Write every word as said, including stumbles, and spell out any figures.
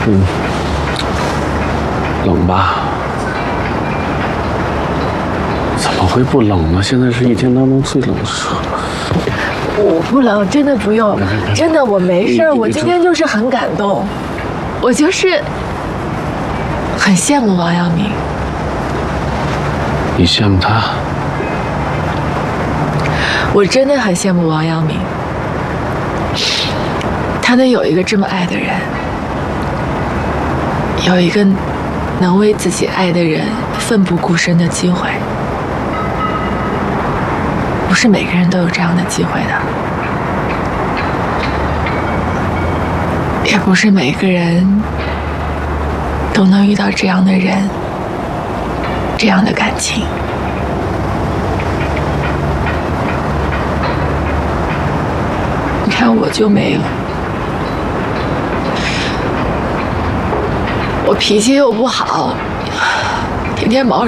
嗯，冷吧？怎么会不冷呢？现在是一天当中最冷的时候。 我不冷，真的不用，真的我没事儿。我今天就是很感动，我就是很羡慕王阳明。 你羡慕他？ 我真的很羡慕王阳明，他能有一个这么爱的人，有一个能为自己爱的人奋不顾身的机会。不是每个人都有这样的机会的，也不是每个人都能遇到这样的人，这样的感情。你看我就没有，我脾气又不好，天天毛